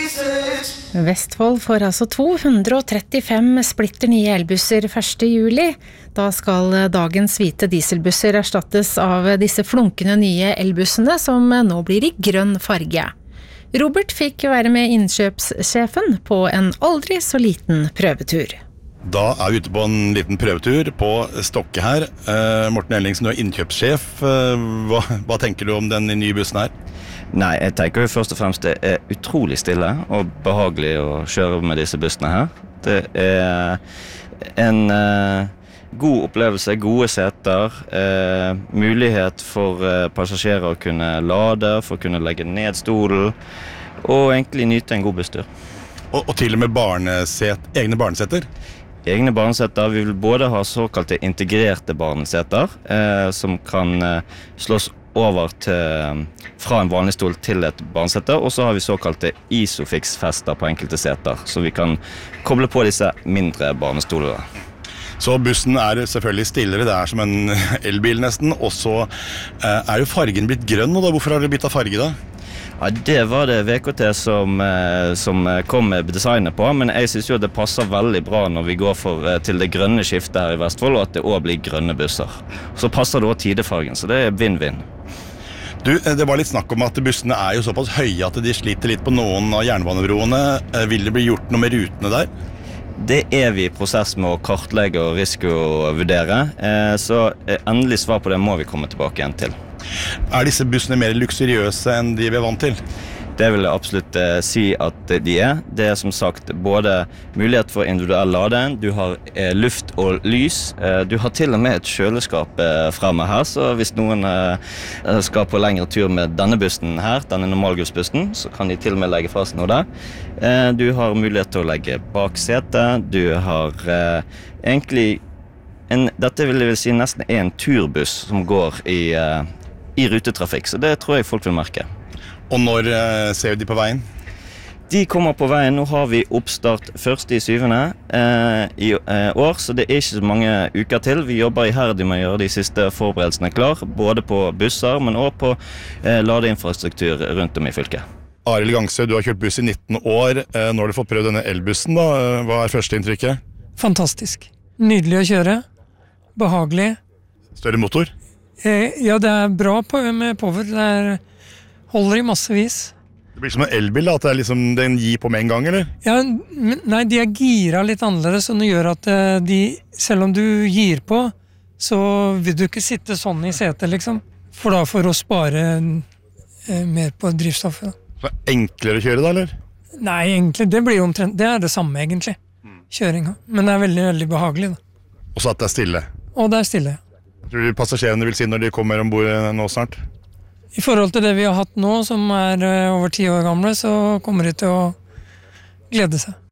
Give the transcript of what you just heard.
Vestfold får altså 235 splitter nye elbusser 1. juli. Da skal dagens hvite dieselbusser erstattes av disse flunkende nye elbussene som nå blir i grønn farge. Robert fikk være med innkjøpssjefen på en aldri så liten prøvetur. Da vi ute på en liten prøvetur på Stokke her. Morten Ellingsen, du innkjøpssjef. Hva tenker du om den nye bussen her? Nei, jeg tenker jo først og fremst det utrolig stille og behagelig å kjøre med disse bussene her. Det en god opplevelse, gode seter, mulighet for passasjerer å kunne lade, for å kunne legge ned stolen, og egentlig nyte en god busstur. Og til og med egne barneseter? Egne barneseter. Vi vil både ha såkalte integrerte barneseter, som kan slås over fra en vanlig stol til et barnesete, og så har vi såkalte Isofix-fester på enkelte seter, så vi kan koble på disse mindre barnestolene. Så bussen selvfølgelig stillere, det som en elbil nesten, og så jo fargen blitt grønn, og da, hvorfor har det blitt av farge da? Ja, det var det VKT som kom med designet på, men jeg synes jo det passer veldig bra når vi går til det grønne skiftet her i Vestfold, og at det også blir grønne busser. Så passer det også tidefargen, så det vinn-vinn. Du, det var litt snakk om at bussene jo såpass høye at de sliter litt på noen av jernbanebroene. Vil det bli gjort noe med rutene der? Det vi i prosess med å kartlegge og risikovurdere, så endelig svar på det må vi komme tilbake igjen til. Disse bussene mer luksuriøse enn de vi vant til? Det vil jeg absolutt si at de Det som sagt både mulighet for individuell lade, du har luft og lys, du har til og med et kjøleskap fremme her, så hvis noen skal på lengre tur med denne bussen her, denne normalgussbussen, så kan de til og med legge fast noe der. Du har mulighet til å legge bak setet, du har egentlig dette vil jeg si nesten en turbuss som går i rutetrafikk, så det tror jeg folk vil merke. Og når ser de på veien? De kommer på veien. Nå har vi oppstart 1.7. I år, så det ikke så mange uker til. Vi jobber iherdig med å gjøre de siste forberedelsene klar, både på busser, men også på ladeinfrastruktur rundt om i fylket. Arild Gangsø, du har kjørt buss i 19 år. Nå har du fått prøvd denne elbussen da. Hva første inntrykket? Fantastisk. Nydelig å kjøre. Behagelig. Større motor? Ja, det bra med power. Det holder i massevis. Det blir som en elbil da, at den gir på med en gang, eller? Ja, nei, de gira litt annerledes, og det gjør at selv om du gir på, så vil du ikke sitte sånn i setet, liksom. For da for å spare mer på drivstoffet. Så enklere å kjøre da, eller? Nei, egentlig, det blir jo omtrent, det det samme egentlig, kjøringa. Men det veldig, veldig behagelig da. Og så at det stille? Og det stille, ja. Tror du passasjerene vil si når de kommer ombord nå snart? I forhold til det vi har hatt nå, som over 10 år gamle, så kommer de til å glede seg.